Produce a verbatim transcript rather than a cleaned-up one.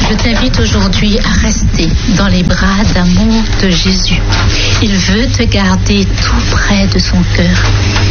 Je t'invite aujourd'hui à rester dans les bras d'amour de Jésus. Il veut te garder tout près de son cœur.